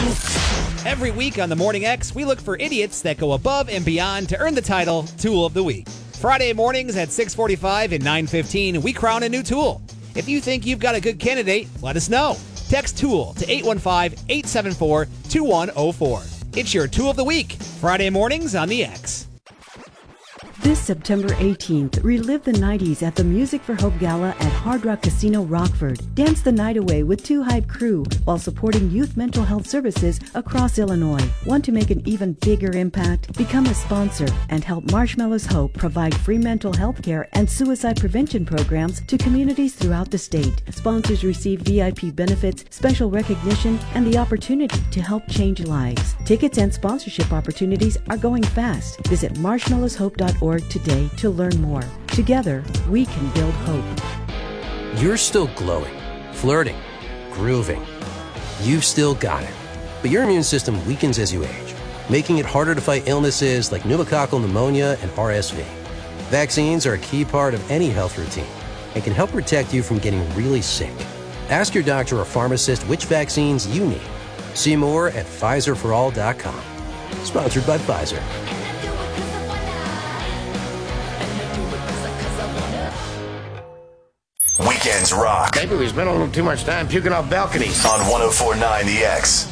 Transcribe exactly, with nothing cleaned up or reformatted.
Every week on the Morning X, we look for idiots that go above and beyond to earn the title Tool of the Week. Friday mornings at six forty-five and nine fifteen, we crown a new tool. If you think you've got a good candidate, let us know. Text TOOL to eight one five, eight seven four, two one zero four. It's your Tool of the Week, Friday mornings on the X. This September eighteenth, relive the nineties at the Music for Hope Gala at Hard Rock Casino Rockford. Dance the night away with Two Hype Crew while supporting youth mental health services across Illinois. Want to make an even bigger impact? Become a sponsor and help Marshmallows Hope provide free mental health care and suicide prevention programs to communities throughout the state. Sponsors receive V I P benefits, special recognition, and the opportunity to help change lives. Tickets and sponsorship opportunities are going fast. Visit marshmallows hope dot org today to learn more. Together, we can build hope. You're still glowing, flirting, grooving. You've still got it. But your immune system weakens as you age, making it harder to fight illnesses like pneumococcal pneumonia and R S V. Vaccines are a key part of any health routine and can help protect you from getting really sick. Ask your doctor or pharmacist which vaccines you need. See more at Pfizer for all dot com. Sponsored by Pfizer. Weekends rock. Maybe we spent a little too much time puking off balconies. On one oh four point nine The X.